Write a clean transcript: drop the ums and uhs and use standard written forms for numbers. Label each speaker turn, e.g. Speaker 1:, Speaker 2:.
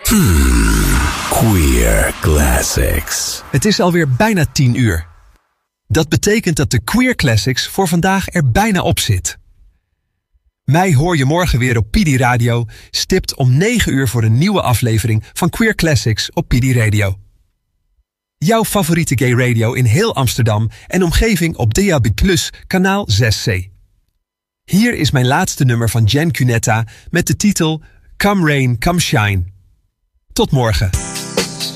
Speaker 1: Queer Classics.
Speaker 2: Het is alweer bijna 10 uur. Dat betekent dat de Queer Classics voor vandaag er bijna op zit. Mij hoor je morgen weer op PD Radio, stipt om 9 uur voor een nieuwe aflevering van Queer Classics op PD Radio. Jouw favoriete gay radio in heel Amsterdam en omgeving op DAB+, kanaal 6C. Hier is mijn laatste nummer van Jen Cunetta met de titel Come Rain, Come Shine. Tot morgen.